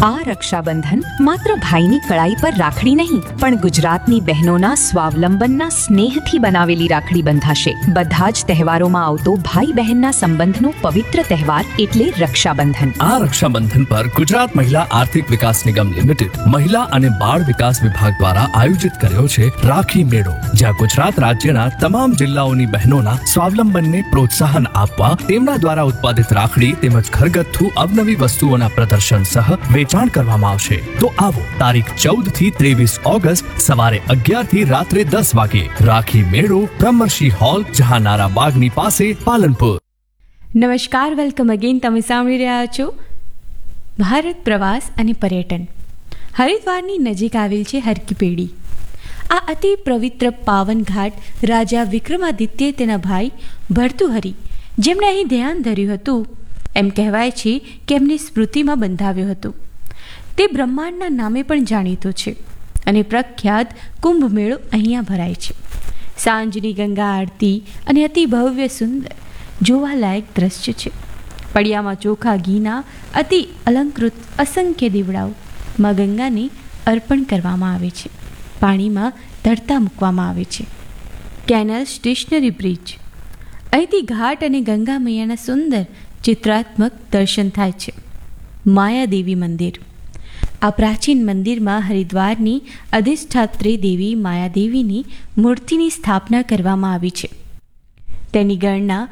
આ રક્ષાબંધન માત્ર ભાઈની કળાઈ પર રાખડી નહીં, પણ ગુજરાતની બહેનોના સ્વાવલંબનના સ્નેહથી બનાવેલી રાખડી બંધાશે. બધા જ તહેવારોમાં આવતો ભાઈ બહેનના સંબંધનો પવિત્ર તહેવાર એટલે રક્ષાબંધન. આ રક્ષાબંધન પર ગુજરાત મહિલા આર્થિક વિકાસ નિગમ લિમિટેડ મહિલા અને બાળ વિકાસ વિભાગ દ્વારા આયોજિત કર્યો છે રાખી મેળો, જ્યાં ગુજરાત રાજ્યના તમામ જિલ્લાઓની બહેનોના સ્વાવલંબનને પ્રોત્સાહન આપવા તેમના દ્વારા ઉત્પાદિત રાખડી તેમજ ઘરગથ્થુ અવનવી વસ્તુઓના પ્રદર્શન સહ વેચાણ કરવામાં આવશે. તો આવો તારીખ 14 થી 23 ઓગસ્ટ સવારે 11 થી રાત્રે 10 વાગે રાખી મેળો, બ્રહ્મર્ષિ હોલ, જહાનારા બાગની પાસે, પાલનપુર. નમસ્કાર, વેલકમ અગેન. તમે સાંભળી રહ્યા છો ભારત પ્રવાસ અને પર્યટન. હરિદ્વારની નજીક આવેલ છે હર કી પેડી. આ અતિ પવિત્ર પાવન ઘાટ રાજા વિક્રમાદિત્યે તેના ભાઈ ભર્તુહરિ, જેમણે અહીં ધ્યાન ધર્યું હતું, એમ કહેવાય છે કે એમની સ્મૃતિમાં બંધાવ્યો હતો. તે બ્રહ્માંડના નામે પણ જાણીતો છે અને પ્રખ્યાત કુંભ મેળો અહીંયા ભરાય છે. સાંજની ગંગા આરતી અને અતિ ભવ્ય સુંદર જોવાલાયક દ્રશ્ય છે. પડિયામાં ચોખા ઘીના અતિ અલંકૃત અસંખ્ય દીવડાઓ માં ગંગાને અર્પણ કરવામાં આવે છે. પાણીમાં તરતા મૂકવામાં આવે છે. કેનલ સ્ટેશનરી બ્રિજ, અહીંથી ઘાટ અને ગંગા મૈયાના સુંદર ચિત્રાત્મક દર્શન થાય છે. માયાદેવી મંદિર, આ પ્રાચીન મંદિરમાં હરિદ્વારની અધિષ્ઠાત્રી દેવી માયાદેવીની મૂર્તિની સ્થાપના કરવામાં આવી છે. તેની ગણના